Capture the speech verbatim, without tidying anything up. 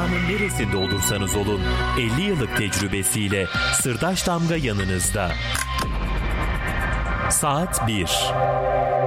Dünyanın neresinde olursanız olun elli yıllık tecrübesiyle Sırdaş Damga yanınızda. Saat bir.